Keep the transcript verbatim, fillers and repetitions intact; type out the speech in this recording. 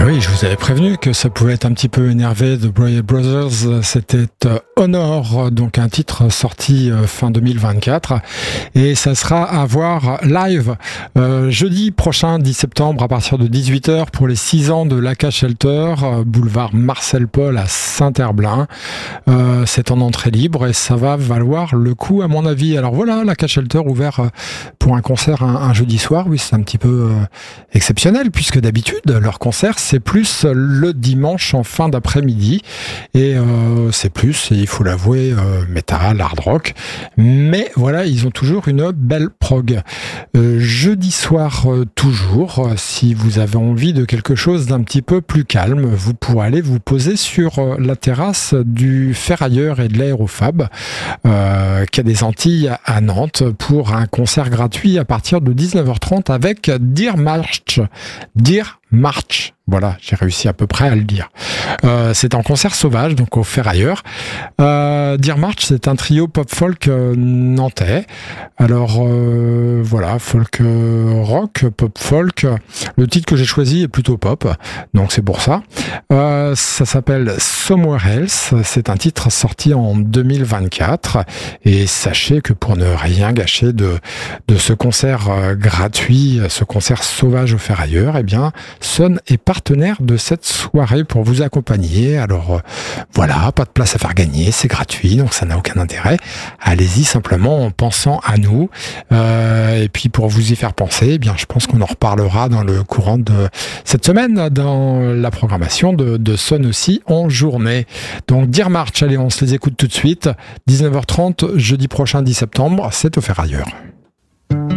Oui, je vous avais prévenu que ça pouvait être un petit peu énervé. The Bryant Brothers, c'était Honor, donc un titre sorti fin deux mille vingt-quatre, et ça sera à voir live euh, jeudi prochain, dix septembre, à partir de dix-huit heures pour les six ans de l'A K Shelter, boulevard Marcel Paul à Saint-Herblain. Euh, c'est en entrée libre et ça va valoir le coup à mon avis. Alors voilà, l'A K Shelter ouvert pour un concert un, un jeudi soir. Oui, c'est un petit peu euh, exceptionnel puisque d'habitude leur concert c'est plus le dimanche en fin d'après-midi et euh, c'est plus, il faut l'avouer, euh, métal, hard rock, mais voilà, ils ont toujours une belle prog. Euh, jeudi soir euh, toujours, si vous avez envie de quelque chose d'un petit peu plus calme, vous pourrez aller vous poser sur euh, la terrasse du Ferrailleur et de l'Aérofab euh, qui a des Antilles à Nantes pour un concert gratuit à partir de dix-neuf heures trente avec Dear March. Dear March. Voilà, j'ai réussi à peu près à le dire. Euh, c'est en concert sauvage, donc au Ferrailleur. Euh, Dear March, c'est un trio pop-folk euh, nantais. Alors, euh, voilà, folk euh, rock, pop-folk. Le titre que j'ai choisi est plutôt pop, donc c'est pour ça. Euh, ça s'appelle Somewhere Else. C'est un titre sorti en deux mille vingt-quatre. Et sachez que pour ne rien gâcher de, de ce concert euh, gratuit, ce concert sauvage au Ferrailleur, eh bien, Sun est partenaire de cette soirée pour vous accompagner. Alors euh, voilà, pas de place à faire gagner, c'est gratuit, donc ça n'a aucun intérêt. Allez-y simplement en pensant à nous. Euh, et puis pour vous y faire penser, eh bien, je pense qu'on en reparlera dans le courant de cette semaine dans la programmation de, de Sun aussi en journée. Donc Dear March, allez, on se les écoute tout de suite. dix-neuf heures trente, jeudi prochain dix septembre, c'est au Ferrailleur.